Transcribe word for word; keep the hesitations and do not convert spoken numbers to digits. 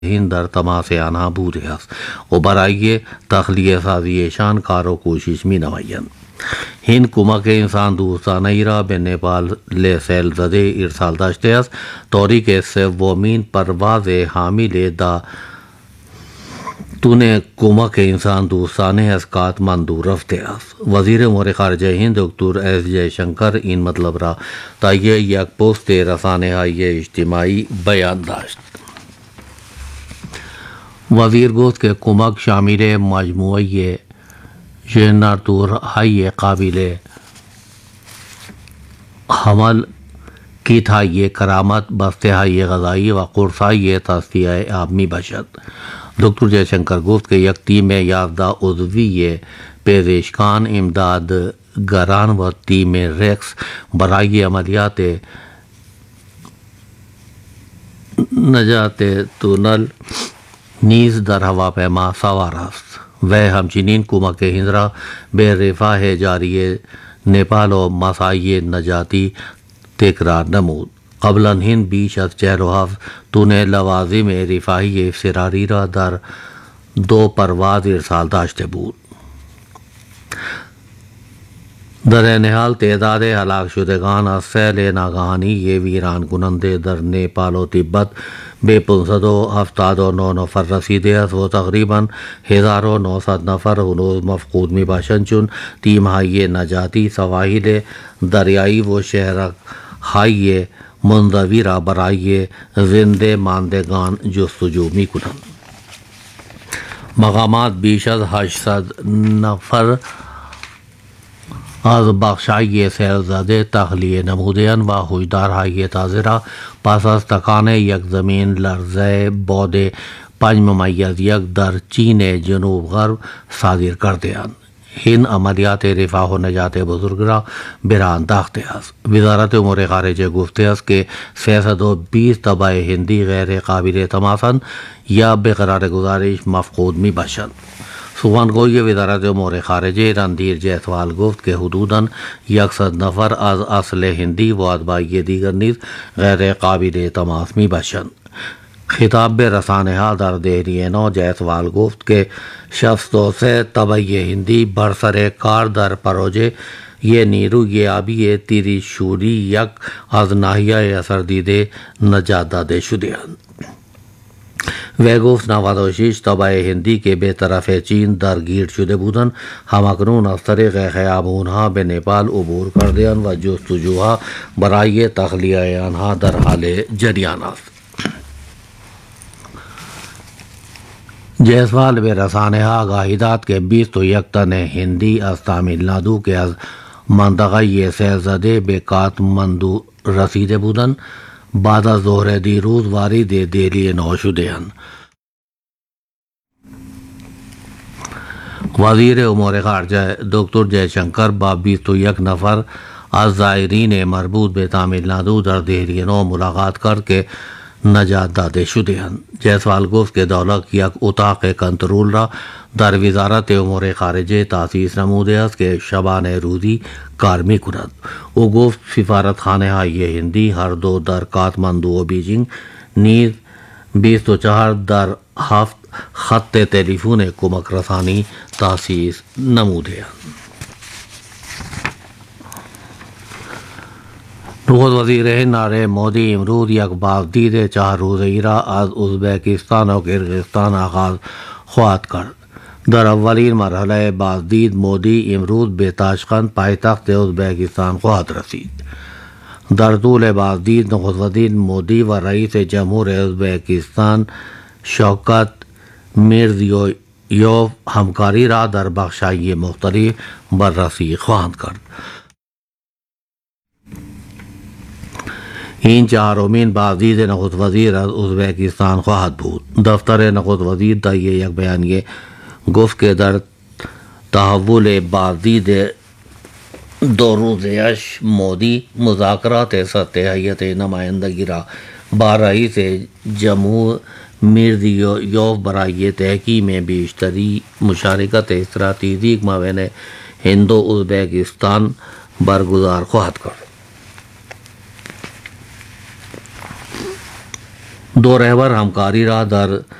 هند در تماس آنها بوده است و برای تخلیه سازی شان کار و کوشش می نمایند. هند کمک انسان دوستانه ای را به نپال سیل زده ارسال داشته است، طوری که سومین پرواز حامل دا تون کمک انسان دوستانه از کاتماندو رفته است. وزیر امور خارجه هند دکتر ایس جے شنکر این مطلب را طی یک پست رسانه‌های اجتماعی بیان داشت. وزیر گفت که کمک شامل مجموعه ژنراتورهای قابل حمل کیت‌های کرامت، بسته غذایی و قرصهای تصفیه آب می باشد. دکتر جے شنکر گفت کہ یک تیم یازدہ عضوی پزشکان، امدادگاران و تیم ریکس برای عملیات نجات تونل نیز در هواپیما سوار است. وہ همچنین کمک هند را به رفاه جاری نیپال و مساعی نجاتی تکرار نمود. قبلا هند بیش از چهل و هفت تن لوازم رفاهی اضطراری را در دو پرواز ارسال داشته بود. در این حال تعداد ہلاک شدگان از سیل ناگہانی ویران کننده در نیپال و تبت به پانصد و هفتاد و نه نفر رسیده است و تقریباً هزار و نهصد نفر هنوز مفقود می باشند، چون تیم‌های نجاتی سواحل دریایی و شهرهای منزوی را برای زنده ماندگان جستجو می کنند. مقامات بیش از هشتصد نفر از بخشای سیل زده تخلیه نموده‌اند و هشدارهای تازه را پس از تکان یک زمین لرزه بعد پنج ممیز یک در چین جنوب غرب صادر کرده‌اند. هند عملیات رفاه و نجات بزرگ را به راه انداخته است. وزارت امور خارجه گفته است که سیصد و بیست تبع هندی غیر قابل تماسند یا به قرار گزارش مفقود می باشند. سخنگوی وزارت امور خارجه رندیر جیسوال گفت که حدوداً یکصد نفر از اصل هندی و اتباع دیگر نیز غیر قابل تماس می باشند. خطاب به رسانه ها در دہلی نو جیسوال گفت که شصت و سه تبع هندی برسر کار در پروژه یہ نیروی آبی تریشولی یک از ناحیه اثر دیده نجات داده شده‌اند. وہ گفت نود و شش تبع هندی که به طرف چین درگیر شده بودند همکنون از طریق خیابان‌ها به نیپال عبور کرده‌اند و جستجوها برای تخلیه آنها در حال جریان است. جیسوال به رسانه ها آگاهی داد که بیست و یک تن هندی از تامل نادو که از منطقه سیل زده به کاتماندو رسیده بودند بعد از ظهر دیروز وارد دہلی نو شده‌اند. وزیر امور خارجه دکتر جے شنکر با بیست و یک نفر از زائرین مربوط به تامل نادو در دہلی نو ملاقات کرد که نجات داده شده‌اند. جیسوال گفت که دولت یک اتاق کنترل را در وزارت امور خارجه تأسیس نموده است که شبانه روزی کار می کند. او گفت سفارتخانه های هندی هر دو در کاتماندو و بیجینگ نیز بیست و چهار در هفت خط تلفن کمک رسانی تأسیس نموده اند. نخست وزیر هند نریندر مودی امروز یک بازدید چهار روزه‌ای را از ازبکستان و کرغزستان آغاز خواهد کرد. در اولین مرحله بازدید مودی امروز به تاشقند پایتخت ازبکستان خواهد رسید. در طول بازدید نخست وزیر مودی و رئیس جمهور ازبکستان شوکت میرزیویف همکاری را در بخش‌های مختلف بررسی خواهند کرد. این چهارمین بازدید نخست وزیر از ازبکستان خواهد بود. دفتر نخست وزیر طی یک بیانیه گفت که در تحول بازدید دو روزه‌اش مودی مذاکرات سطح هیئت نمایندگی را با رئیس جمهور میرزیویف برای تحقیق بیشتری مشارکت استراتژیک مابین هند و ازبکستان برگزار خواهد کرد. دو رهبر همکاری را در